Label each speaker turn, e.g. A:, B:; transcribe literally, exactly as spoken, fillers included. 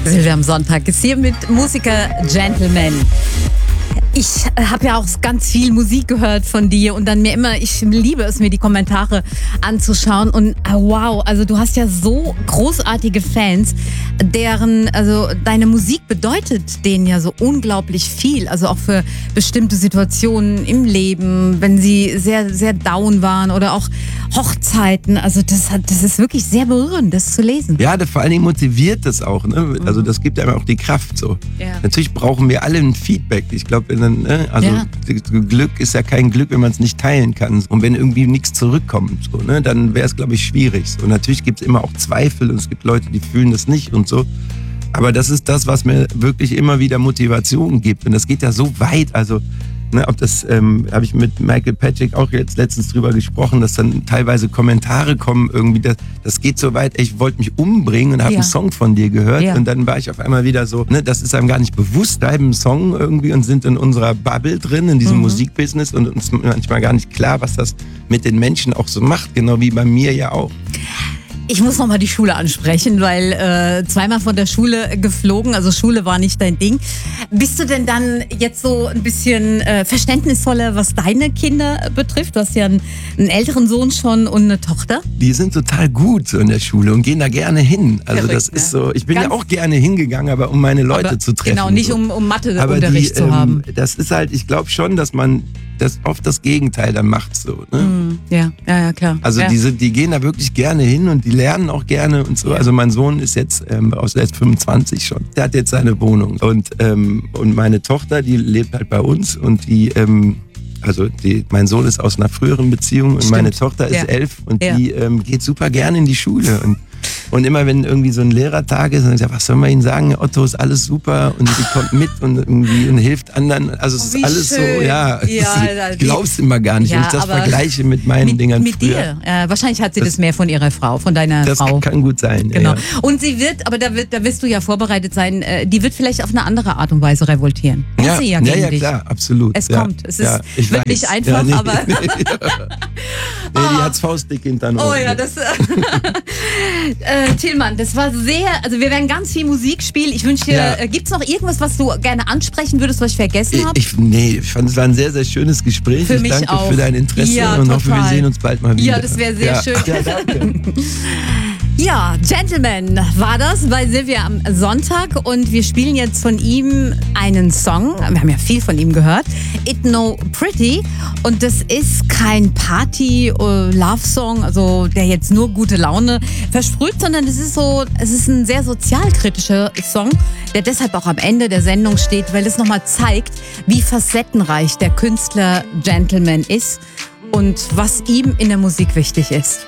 A: Silvia am Sonntag ist hier mit Musiker Gentleman. Ich habe ja auch ganz viel Musik gehört von dir und dann mir immer, ich liebe es, mir die Kommentare anzuschauen und wow, also du hast ja so großartige Fans, deren, also deine Musik bedeutet denen ja so unglaublich viel, also auch für bestimmte Situationen im Leben, wenn sie sehr, sehr down waren oder auch Hochzeiten, also das hat, das ist wirklich sehr berührend, das zu lesen.
B: Ja, das vor allen Dingen motiviert das auch, ne? Also das gibt einem auch die Kraft so.
A: Ja.
B: Natürlich brauchen wir alle ein Feedback. Ich glaube, ne? also
A: Ja.
B: Glück ist ja kein Glück, wenn man es nicht teilen kann. Und wenn irgendwie nichts zurückkommt, so, ne? Dann wäre es, glaube ich, schwierig. So, natürlich gibt es immer auch Zweifel und es gibt Leute, die fühlen das nicht und so. Aber das ist das, was mir wirklich immer wieder Motivation gibt. Und das geht ja so weit, also Ne, ob das, ähm, habe ich mit Michael Patrick auch jetzt letztens drüber gesprochen, dass dann teilweise Kommentare kommen, irgendwie, das, das geht so weit, ey, ich wollte mich umbringen und habe
A: Ja.
B: einen Song von dir gehört
A: Ja.
B: und dann war ich auf einmal wieder so, ne, das ist einem gar nicht bewusst, bleiben im Song irgendwie und sind in unserer Bubble drin, in diesem
A: Mhm.
B: Musikbusiness und uns manchmal gar nicht klar, was das mit den Menschen auch so macht, genau wie bei mir ja auch.
A: Ich muss nochmal die Schule ansprechen, weil äh, zweimal von der Schule geflogen, also Schule war nicht dein Ding. Bist du denn dann jetzt so ein bisschen äh, verständnisvoller, was deine Kinder betrifft? Du hast ja einen, einen älteren Sohn schon und eine Tochter.
B: Die sind total gut so in der Schule und gehen da gerne hin. Also
A: Verrückt,
B: das ist
A: ne?
B: so, ich bin
A: Ganz-
B: ja auch gerne hingegangen, aber um meine Leute
A: Aber
B: zu treffen.
A: Genau, nicht
B: so.
A: um, um
B: Aber
A: Matheunterricht
B: die,
A: zu
B: ähm,
A: haben.
B: Das ist halt, ich glaube schon, dass man das oft das Gegenteil dann macht so. Ne?
A: Mhm. Ja, ja, ja, klar.
B: Also
A: ja.
B: die, sind, die gehen da wirklich gerne hin und die lernen auch gerne und so.
A: Ja.
B: Also mein Sohn ist jetzt ähm, aus der ist fünfundzwanzig schon. Der hat jetzt seine Wohnung und ähm, und meine Tochter, die lebt halt bei uns und die ähm, also die, mein Sohn ist aus einer früheren Beziehung und
A: Stimmt.
B: meine Tochter ist
A: Ja.
B: elf und
A: Ja.
B: die ähm, geht super gerne in die Schule und und immer wenn irgendwie so ein Lehrertag ist, dann sagt, was soll man ihnen sagen? Otto ist alles super und sie kommt mit und irgendwie und hilft anderen. Also es ist
A: Wie
B: alles
A: schön.
B: so, ja. es
A: Ja,
B: ist,
A: ja,
B: ich glaub's immer gar nicht.
A: Ja,
B: wenn ich das
A: aber
B: vergleiche mit meinen
A: mit,
B: Dingern
A: mit
B: früher.
A: dir. Äh, wahrscheinlich hat sie das,
B: Das-
A: mehr von ihrer Frau, von deiner
B: Das
A: Frau.
B: kann gut sein.
A: Genau.
B: Ja, ja.
A: Und sie wird, aber da, wird, da wirst du ja vorbereitet sein, äh, die wird vielleicht auf eine andere Art und Weise revoltieren. Muss
B: Ja,
A: sie ja,
B: ja,
A: gegen
B: ja,
A: dich.
B: klar, absolut.
A: Es
B: ja.
A: kommt. Es ist
B: ja, ich
A: wirklich
B: weiß.
A: einfach,
B: ja, nee,
A: aber-
B: Nee, nee, die hat's faustdick hinter den
A: Oh
B: Ohren.
A: ja, das. äh, Tillmann, das war sehr. Also, wir werden ganz viel Musik spielen. Ich wünsche dir.
B: Ja.
A: Äh, Gibt es noch irgendwas, was du gerne ansprechen würdest, was ich vergessen habe?
B: Ich, nee, ich fand es war ein sehr, sehr schönes Gespräch.
A: Für
B: ich
A: mich
B: danke
A: auch.
B: für dein Interesse
A: Ja,
B: und hoffe, wir
A: total.
B: sehen uns bald mal wieder.
A: Ja, das wäre sehr
B: ja.
A: schön.
B: Ja, danke.
A: Ja, Gentleman war das bei Silvia am Sonntag und wir spielen jetzt von ihm einen Song. Wir haben ja viel von ihm gehört. It No Pretty. Und das ist kein Party-Love-Song, also der jetzt nur gute Laune versprüht, sondern es ist so, es ist ein sehr sozialkritischer Song, der deshalb auch am Ende der Sendung steht, weil es nochmal zeigt, wie facettenreich der Künstler Gentleman ist und was ihm in der Musik wichtig ist.